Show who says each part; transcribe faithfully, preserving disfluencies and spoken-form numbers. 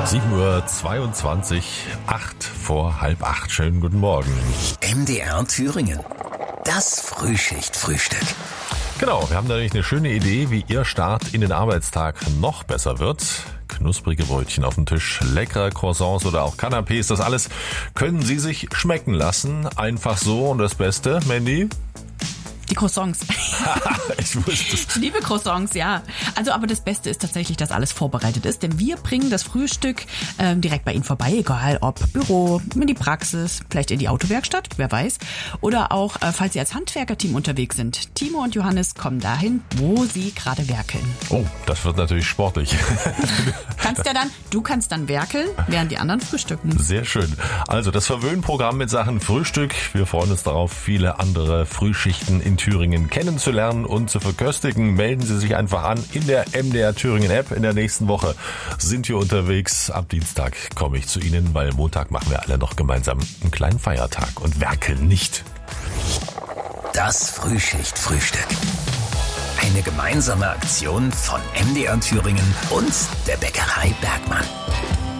Speaker 1: sieben Uhr zweiundzwanzig, acht vor halb acht. Schönen guten Morgen.
Speaker 2: M D R Thüringen. Das Frühschicht-Frühstück.
Speaker 1: Genau, wir haben da nämlich eine schöne Idee, wie Ihr Start in den Arbeitstag noch besser wird. Knusprige Brötchen auf dem Tisch, leckere Croissants oder auch Canapés, das alles können Sie sich schmecken lassen. Einfach so und das Beste, Mandy?
Speaker 3: Die Croissants.
Speaker 1: Ich wusste es.
Speaker 3: Ich liebe Croissants, ja. Also, aber das Beste ist tatsächlich, dass alles vorbereitet ist, denn wir bringen das Frühstück ähm, direkt bei Ihnen vorbei, egal ob Büro, in die Praxis, vielleicht in die Autowerkstatt, wer weiß. Oder auch, äh, falls Sie als Handwerkerteam unterwegs sind. Timo und Johannes kommen dahin, wo Sie gerade werkeln.
Speaker 1: Oh, das wird natürlich sportlich.
Speaker 3: Kannst ja dann, du kannst dann werkeln, während die anderen frühstücken.
Speaker 1: Sehr schön. Also das Verwöhnprogramm mit Sachen Frühstück. Wir freuen uns darauf, viele andere Frühschichten in Thüringen kennenzulernen und zu verköstigen. Melden Sie sich einfach an in der M D R Thüringen App. In der nächsten Woche sind wir unterwegs. Ab Dienstag komme ich zu Ihnen, weil Montag machen wir alle noch gemeinsam einen kleinen Feiertag und werkeln nicht.
Speaker 2: Das Frühschicht-Frühstück. Eine gemeinsame Aktion von M D R Thüringen und der Bäckerei Bergmann.